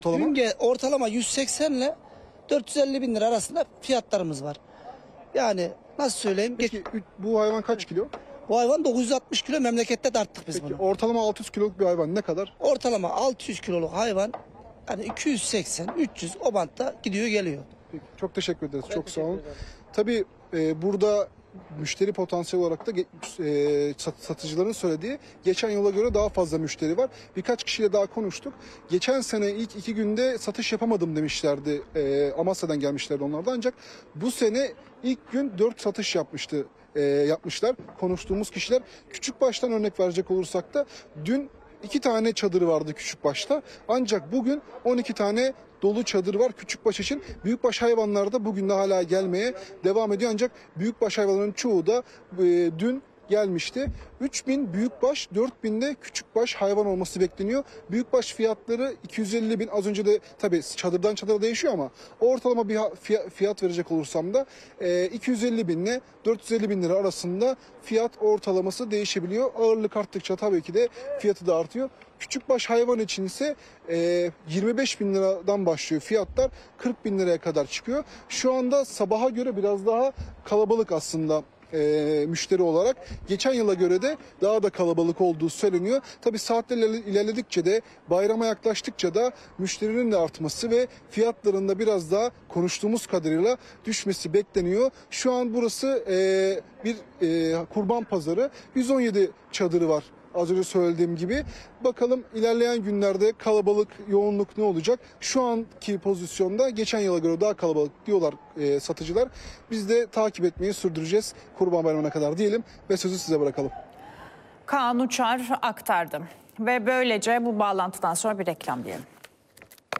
Ortalama 180 ile 450 bin lira arasında fiyatlarımız var. Yani nasıl söyleyeyim? Peki bu hayvan kaç kilo? Bu hayvan 960 kilo, memlekette tarttık biz Peki bunu. ortalama 600 kiloluk bir hayvan ne kadar? Ortalama 600 kiloluk hayvan yani 280-300 o bantta gidiyor geliyor. Peki, çok teşekkür ederiz. Çok sağ olun. ederim. Tabii burada müşteri potansiyeli olarak da satıcıların söylediği geçen yıla göre daha fazla müşteri var. Birkaç kişiyle daha konuştuk. Geçen sene ilk 2 günde satış yapamadım demişlerdi. Amasya'dan gelmişlerdi onlardan. Ancak bu sene ilk gün 4 satış yapmışlar. Konuştuğumuz kişiler. Küçükbaştan örnek verecek olursak da dün 2 tane çadır vardı küçükbaşta. Ancak bugün 12 tane dolu çadır var küçükbaş için. Büyükbaş hayvanlar da bugün de hala gelmeye devam ediyor. Ancak büyükbaş hayvanların çoğu da dün gelmişti. 3000 büyükbaş, 4000 de küçükbaş hayvan olması bekleniyor. Büyükbaş fiyatları 250 bin. Az önce de tabii çadırdan çadıra değişiyor ama ortalama bir fiyat verecek olursam da 250 bin ile 450 bin lira arasında fiyat ortalaması değişebiliyor. Ağırlık arttıkça tabii ki de fiyatı da artıyor. Küçükbaş hayvan için ise 25 bin liradan başlıyor fiyatlar, 40 bin liraya kadar çıkıyor. Şu anda sabaha göre biraz daha kalabalık aslında müşteri olarak. Geçen yıla göre de daha da kalabalık olduğu söyleniyor. Tabii saatler ilerledikçe de bayrama yaklaştıkça da müşterinin de artması ve fiyatlarında biraz daha konuştuğumuz kadarıyla düşmesi bekleniyor. Şu an burası bir kurban pazarı. 117 çadırı var. Az önce söylediğim gibi. Bakalım ilerleyen günlerde kalabalık, yoğunluk ne olacak? Şu anki pozisyonda geçen yıla göre daha kalabalık diyorlar satıcılar. Biz de takip etmeyi sürdüreceğiz Kurban Bayramı'na kadar diyelim ve sözü size bırakalım. Kaan Uçar aktardı ve böylece bu bağlantıdan sonra bir reklam diyelim.